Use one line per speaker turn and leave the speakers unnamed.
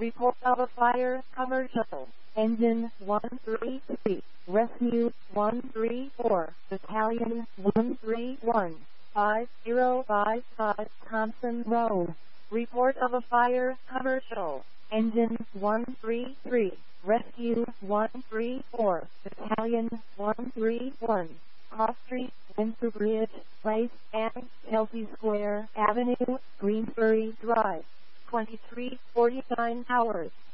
Report of a fire, commercial. Engine 133, Rescue 134, Battalion 131, 5055 Thompson Road. Report of a fire, commercial. Engine 133, Rescue 134, Battalion 131, Cross Street, Windsor Bridge, Place, and Chelsea Square Avenue, Greensbury Drive. 2349 hours.